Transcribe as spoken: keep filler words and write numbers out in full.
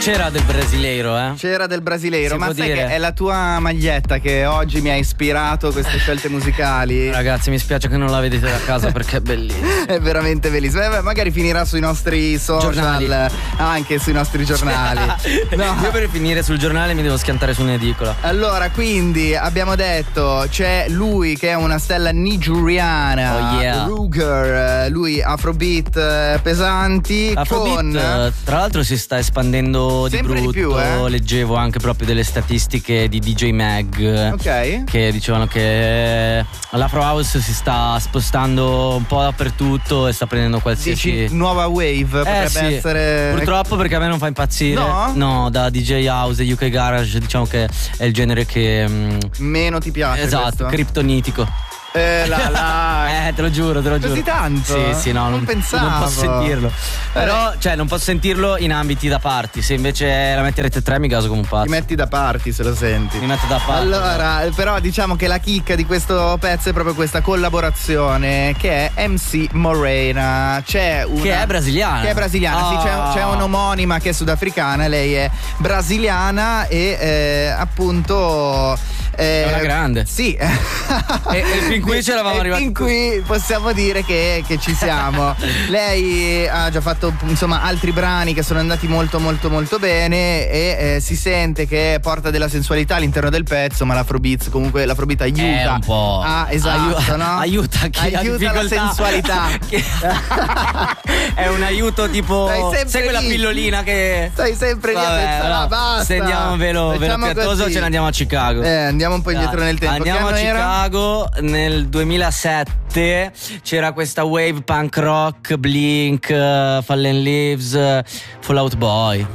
C'era del brasileiro, eh? C'era del brasileiro, Si ma può sai dire. che è la tua maglietta che oggi mi ha ispirato queste scelte musicali. Ragazzi, mi spiace che non la vedete da casa perché è bellissima. È veramente bellissimo. Eh, magari finirà sui nostri social, Giornali. anche sui nostri giornali. No. Io per finire sul giornale mi devo schiantare su un'edicola. Allora, quindi abbiamo detto c'è lui che è una stella nigeriana, Oh, yeah. Ruger, eh, lui afrobeat eh, pesanti. Afrobeat, con eh, tra l'altro si sta espandendo di Sempre di brutto. più, eh? Leggevo anche proprio delle statistiche di D J Mag, Ok. che dicevano che l'Afro House si sta spostando un po' dappertutto e sta prendendo qualsiasi. Dici nuova wave, potrebbe Eh, sì. essere. Purtroppo, perché a me non fa impazzire. No? No, da D J House e U K Garage diciamo che è il genere che mm, Meno ti piace. esatto, questo? criptonitico. Eh, la, la. Eh, te lo giuro, te lo giuro. Così tanto? Sì, sì, no, Non non, pensavo. non posso sentirlo. Però, cioè, non posso sentirlo in ambiti da party. Se invece la metterete tre, mi caso come un pazzo. Ti metti da party se lo senti. Mi metto da parte. Allora, però diciamo che la chicca di questo pezzo è proprio questa collaborazione che è M C Morena. C'è una Che è brasiliana. Che è brasiliana, sì, c'è, Ah. c'è un'omonima che è sudafricana, lei è brasiliana e eh, appunto eh, È una grande. Sì. E, e fin qui ci eravamo E arrivati. fin qui possiamo dire che, che ci siamo. Lei ha già fatto insomma altri brani che sono andati molto molto molto bene e eh, si sente che porta della sensualità all'interno del pezzo, ma l'afrobeat comunque l'afrobeat aiuta Eh, un po'. a, esatto, Aiu- no? aiuta chi ha aiuta la difficoltà. sensualità. Che- è un aiuto tipo. Stai sempre Sai quella lì. pillolina che. Stai sempre lì a Vabbè, pensare, no. "Ah, basta". Se andiamo velo, velo Facciamo piattoso, così. ce ne andiamo a Chicago. Eh, andiamo un po' indietro Dai. nel tempo. Andiamo Che a anno era? Chicago nel duemilasette. C'era questa wave punk rock, Blink, uh, Fallen Leaves, uh, Fall Out Boy.